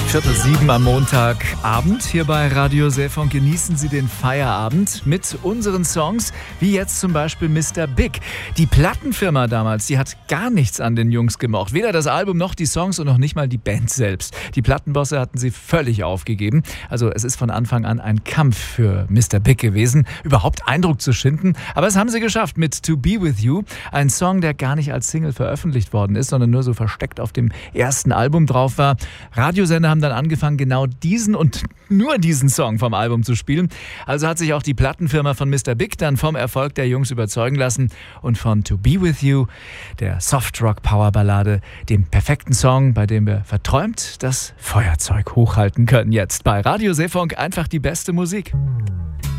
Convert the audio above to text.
6:45 am Montagabend hier bei Radio Seefunk. Genießen Sie den Feierabend mit unseren Songs, wie jetzt zum Beispiel Mr. Big. Die Plattenfirma damals, die hat gar nichts an den Jungs gemocht. Weder das Album noch die Songs und noch nicht mal die Band selbst. Die Plattenbosse hatten sie völlig aufgegeben. Also es ist von Anfang an ein Kampf für Mr. Big gewesen, überhaupt Eindruck zu schinden. Aber es haben sie geschafft mit To Be With You. Ein Song, der gar nicht als Single veröffentlicht worden ist, sondern nur so versteckt auf dem ersten Album drauf war. Radiosender haben dann angefangen, genau diesen und nur diesen Song vom Album zu spielen. Also hat sich auch die Plattenfirma von Mr. Big dann vom Erfolg der Jungs überzeugen lassen und von To Be With You, der Soft-Rock-Power-Ballade, dem perfekten Song, bei dem wir verträumt das Feuerzeug hochhalten können. Jetzt bei Radio Seefunk einfach die beste Musik.